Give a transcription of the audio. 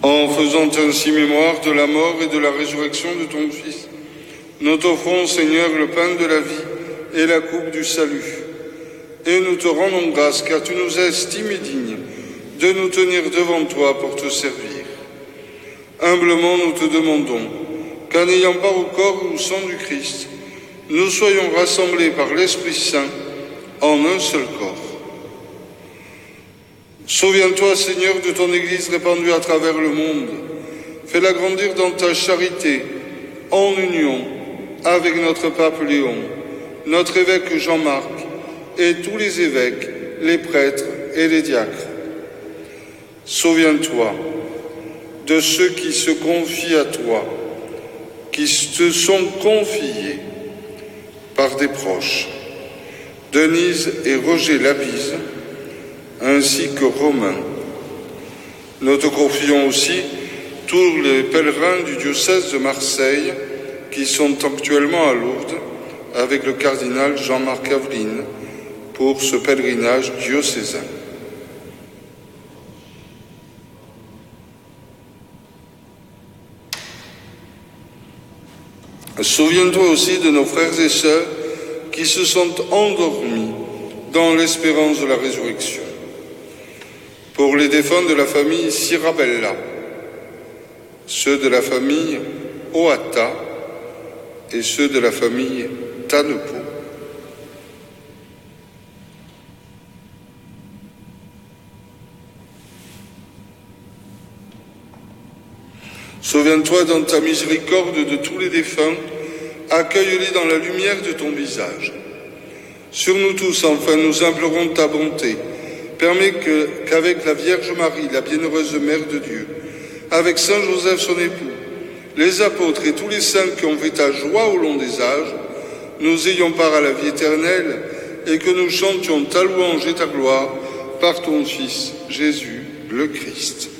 En faisant ainsi mémoire de la mort et de la résurrection de ton Fils, nous t'offrons, Seigneur, le pain de la vie et la coupe du salut. Et nous te rendons grâce, car tu nous as estimés dignes de nous tenir devant toi pour te servir. Humblement, nous te demandons qu'en ayant part au corps et au sang du Christ, nous soyons rassemblés par l'Esprit Saint en un seul corps. Souviens-toi, Seigneur, de ton Église répandue à travers le monde. Fais-la grandir dans ta charité, en union avec notre pape Léon, notre évêque Jean-Marc et tous les évêques, les prêtres et les diacres. Souviens-toi de ceux qui se confient à toi, qui te sont confiés par des proches, Denise et Roger Labise, ainsi que Romain. Nous te confions aussi tous les pèlerins du diocèse de Marseille qui sont actuellement à Lourdes avec le cardinal Jean-Marc Aveline pour ce pèlerinage diocésain. Souviens-toi aussi de nos frères et sœurs qui se sont endormis dans l'espérance de la résurrection. Pour les défunts de la famille Sirabella, ceux de la famille Oata et ceux de la famille Tanepo. Souviens-toi dans ta miséricorde de tous les défunts, accueille-les dans la lumière de ton visage. Sur nous tous, enfin, nous implorons ta bonté. Permets qu'avec la Vierge Marie, la bienheureuse Mère de Dieu, avec Saint Joseph son époux, les apôtres et tous les saints qui ont fait ta joie au long des âges, nous ayons part à la vie éternelle et que nous chantions ta louange et ta gloire par ton Fils, Jésus le Christ.